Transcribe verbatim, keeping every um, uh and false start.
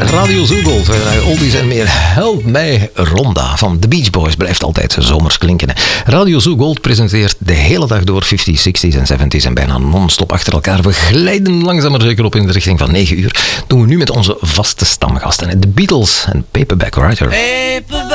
Radio Zoogold. Wij draaien oldies en meer. Help mij Ronda van The Beach Boys blijft altijd zomers klinken. Radio Zoogold presenteert de hele dag door vijftiger, zestigers en zeventigers en bijna non-stop achter elkaar. We glijden langzaam maar zeker op in de richting van negen uur. Doen we nu met onze vaste stamgasten. The Beatles en Paperback Writer.